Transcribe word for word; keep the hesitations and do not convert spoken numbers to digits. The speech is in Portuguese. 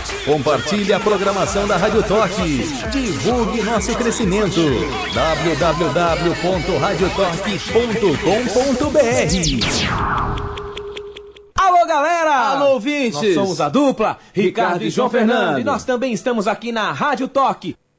Compartilhe a programação da Rádio Toque. Divulgue nosso crescimento. w w w ponto rádio toque ponto com ponto b r. Alô, galera! Alô, ouvintes! Nós somos a dupla Ricardo e João Fernando. E nós também estamos aqui na Rádio Toque.